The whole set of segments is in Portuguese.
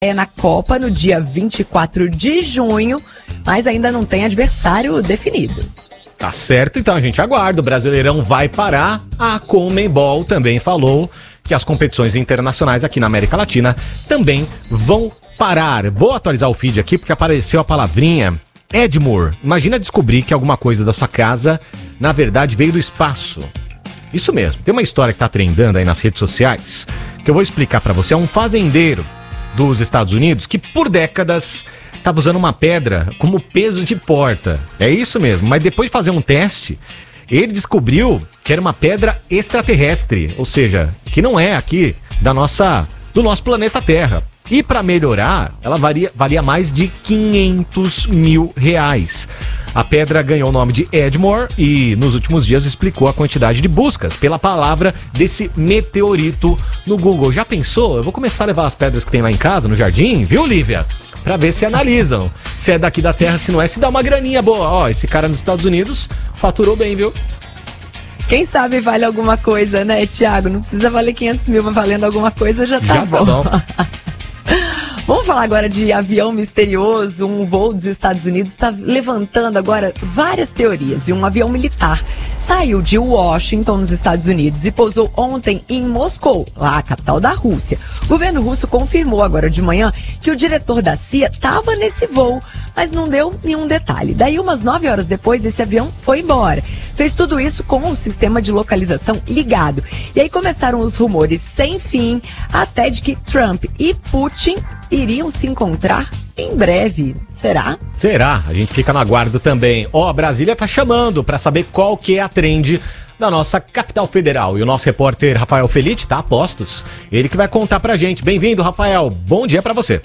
na Copa no dia 24 de junho, mas ainda não tem adversário definido. Tá certo, então a gente aguarda. O Brasileirão vai parar. A Conmebol também falou que as competições internacionais aqui na América Latina também vão parar. Vou atualizar o feed aqui porque apareceu a palavrinha Edmure. Imagina descobrir que alguma coisa da sua casa, na verdade, veio do espaço. Isso mesmo. Tem uma história que tá trendando aí nas redes sociais que eu vou explicar pra você. É um fazendeiro dos Estados Unidos que por décadas estava usando uma pedra como peso de porta. É isso mesmo. Mas depois de fazer um teste, ele descobriu que era uma pedra extraterrestre. Ou seja, que não é aqui do nosso planeta Terra. E para melhorar, ela valia mais de R$500 mil. A pedra ganhou o nome de Edmore e nos últimos dias explicou a quantidade de buscas pela palavra desse meteorito no Google. Já pensou? Eu vou começar a levar as pedras que tem lá em casa, no jardim, viu, Lívia? Pra ver se analisam. Se é daqui da Terra, se não é, se dá uma graninha boa. Ó, esse cara nos Estados Unidos faturou bem, viu? Quem sabe vale alguma coisa, né, Thiago? Não precisa valer 500 mil, mas valendo alguma coisa já tá bom. Vamos falar agora de avião misterioso. Um voo dos Estados Unidos está levantando agora várias teorias. E um avião militar saiu de Washington, nos Estados Unidos, e pousou ontem em Moscou, lá a capital da Rússia. O governo russo confirmou agora de manhã que o diretor da CIA estava nesse voo, mas não deu nenhum detalhe. Daí, umas 9 horas depois, esse avião foi embora. Fez tudo isso com o sistema de localização ligado. E aí começaram os rumores sem fim, até de que Trump e Putin iriam se encontrar em breve. Será? Será? A gente fica no aguardo também. Ó, Brasília tá chamando pra saber qual que é a trend da nossa capital federal. E o nosso repórter Rafael Felite tá a postos. Ele que vai contar pra gente. Bem-vindo, Rafael. Bom dia pra você.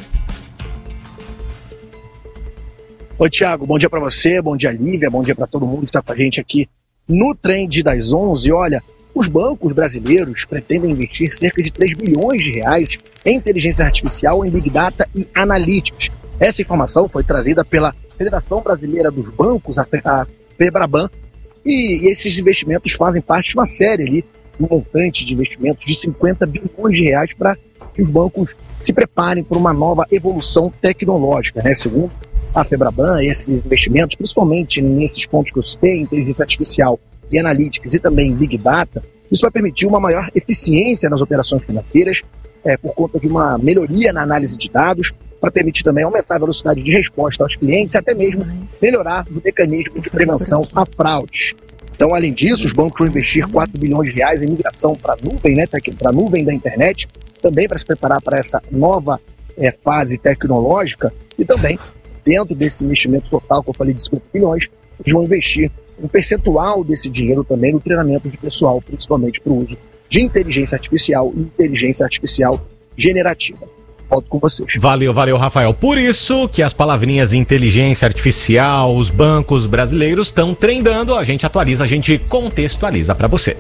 Oi, Thiago. Bom dia pra você, bom dia, Lívia, bom dia pra todo mundo que tá com a gente aqui no Trend das 11. Olha, os bancos brasileiros pretendem investir cerca de 3 bilhões de reais em inteligência artificial, em Big Data e Analytics. Essa informação foi trazida pela Federação Brasileira dos Bancos, a FEBRABAN, e esses investimentos fazem parte de uma série ali, um montante de investimentos de 50 bilhões de reais para que os bancos se preparem para uma nova evolução tecnológica, né? Segundo a FEBRABAN, esses investimentos, principalmente nesses pontos que eu citei, inteligência artificial e analytics e também Big Data, isso vai permitir uma maior eficiência nas operações financeiras, por conta de uma melhoria na análise de dados, para permitir também aumentar a velocidade de resposta aos clientes e até mesmo melhorar os mecanismos de prevenção a fraudes. Então, além disso, os bancos vão investir 4 bilhões de reais em migração para a nuvem, né, para a nuvem da internet, também para se preparar para essa nova fase tecnológica e também, dentro desse investimento total que eu falei de 50 bilhões, eles vão investir um percentual desse dinheiro também no treinamento de pessoal, principalmente para o uso de inteligência artificial e inteligência artificial generativa. Volto com vocês. Valeu, Rafael. Por isso que as palavrinhas inteligência artificial, os bancos brasileiros estão trendando, a gente atualiza, a gente contextualiza para você.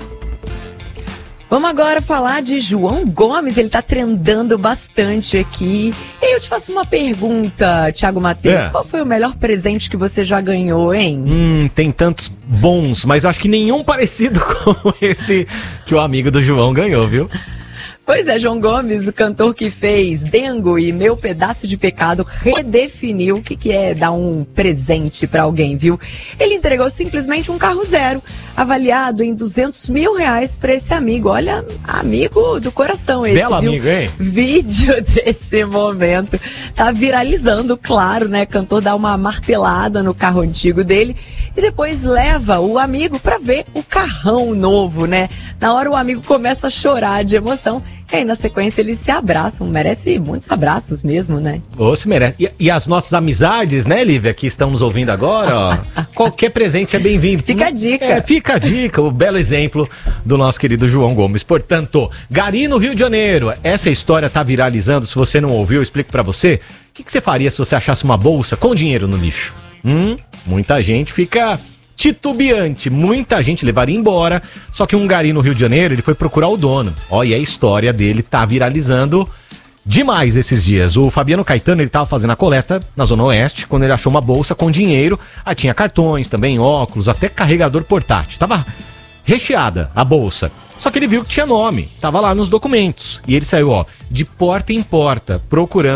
Vamos agora falar de João Gomes, ele tá trendando bastante aqui. E eu te faço uma pergunta, Thiago Matheus, qual foi o melhor presente que você já ganhou, hein? Tem tantos bons, mas eu acho que nenhum parecido com esse que o amigo do João ganhou, viu? Pois é, João Gomes, o cantor que fez Dengo e Meu Pedaço de Pecado, redefiniu o que é dar um presente pra alguém, viu? Ele entregou simplesmente um carro zero, avaliado em 200 mil reais pra esse amigo. Olha, amigo do coração esse, belo viu? Amigo, hein? Vídeo desse momento tá viralizando, claro, né? O cantor dá uma martelada no carro antigo dele e depois leva o amigo pra ver o carrão novo, né? Na hora o amigo começa a chorar de emoção. E aí, na sequência, eles se abraçam. Merece muitos abraços mesmo, né? Se merece. E as nossas amizades, né, Lívia, que estão nos ouvindo agora, ó. Qualquer presente é bem-vindo. Fica a dica. Fica a dica, o belo exemplo do nosso querido João Gomes. Portanto, Gari, no Rio de Janeiro. Essa história tá viralizando. Se você não ouviu, eu explico pra você. O que você faria se você achasse uma bolsa com dinheiro no lixo? Muita gente fica titubeante, muita gente levaria embora, só que um gari no Rio de Janeiro, ele foi procurar o dono. E a história dele tá viralizando demais esses dias. O Fabiano Caetano, ele tava fazendo a coleta na Zona Oeste, quando ele achou uma bolsa com dinheiro, tinha cartões também, óculos, até carregador portátil, tava recheada a bolsa. Só que ele viu que tinha nome, tava lá nos documentos. E ele saiu, ó, de porta em porta, procurando